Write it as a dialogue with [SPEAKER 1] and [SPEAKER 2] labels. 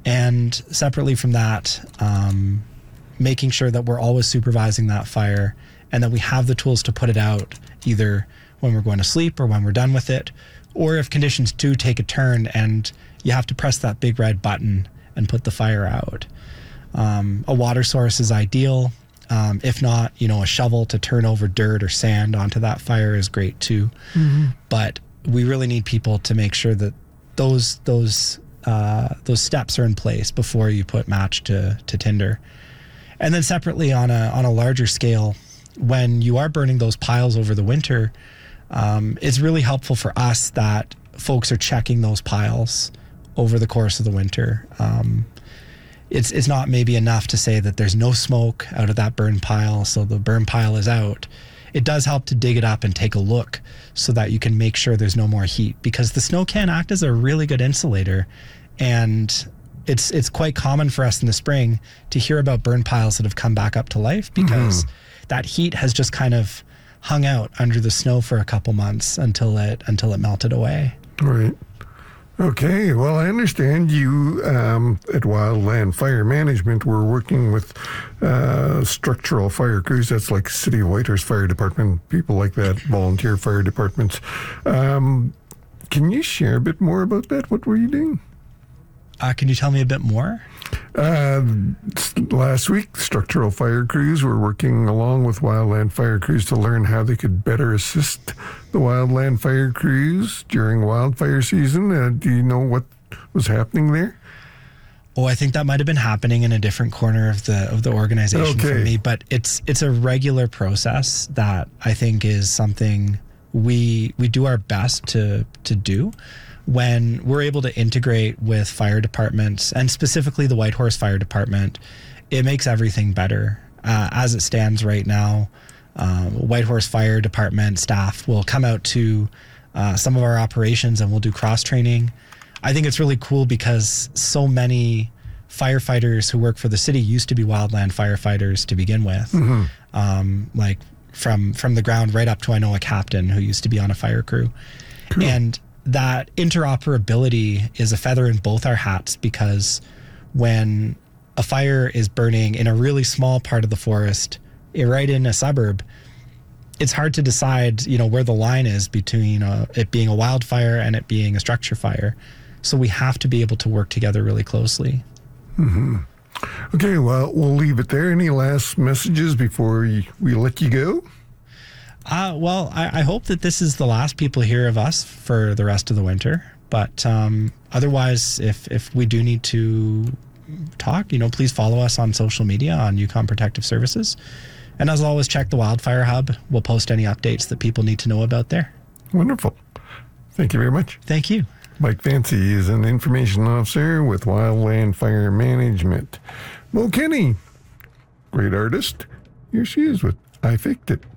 [SPEAKER 1] And separately from that, making sure that we're always supervising that fire and that we have the tools to put it out either when we're going to sleep or when we're done with it, or if conditions do take a turn and you have to press that big red button and put the fire out. A water source is ideal. If not, a shovel to turn over dirt or sand onto that fire is great too. Mm-hmm. But we really need people to make sure that those steps are in place before you put match to tinder. And then separately on a larger scale, when you are burning those piles over the winter, it's really helpful for us that folks are checking those piles over the course of the winter. It's not maybe enough to say that there's no smoke out of that burn pile, so the burn pile is out. It does help to dig it up and take a look so that you can make sure there's no more heat, because the snow can act as a really good insulator. And it's quite common for us in the spring to hear about burn piles that have come back up to life because that heat has just kind of hung out under the snow for a couple months until it melted away.
[SPEAKER 2] Right. Okay, well, I understand you at Wildland Fire Management were working with structural fire crews. That's like City of Whitehorse Fire Department, people like that, volunteer fire departments. Can you share a bit more about that? What were you doing?
[SPEAKER 1] Can you tell me a bit more?
[SPEAKER 2] Last week, structural fire crews were working along with wildland fire crews to learn how they could better assist the wildland fire crews during wildfire season. Do you know what was happening there?
[SPEAKER 1] Oh, I think that might have been happening in a different corner of the organization for me, but it's a regular process that I think is something we do our best to do. When we're able to integrate with fire departments, and specifically the Whitehorse Fire Department, it makes everything better. As it stands right now, Whitehorse Fire Department staff will come out to some of our operations and we'll do cross-training. I think it's really cool because so many firefighters who work for the city used to be wildland firefighters to begin with. Like from the ground right up to, I know, a captain who used to be on a fire crew. Cool. And that interoperability is a feather in both our hats, because when a fire is burning in a really small part of the forest, right in a suburb, it's hard to decide, where the line is between it being a wildfire and it being a structure fire. So we have to be able to work together really closely.
[SPEAKER 2] Mm-hmm. Okay, well, we'll leave it there. Any last messages before we let you go?
[SPEAKER 1] Well, I hope that this is the last people hear of us for the rest of the winter. But otherwise, if we do need to talk, please follow us on social media on Yukon Protective Services. And as always, check the Wildfire Hub. We'll post any updates that people need to know about there.
[SPEAKER 2] Wonderful. Thank you very much.
[SPEAKER 1] Thank you.
[SPEAKER 2] Mike Fancy is an information officer with Wildland Fire Management. Mo Kenny, great artist. Here she is with I Faked It.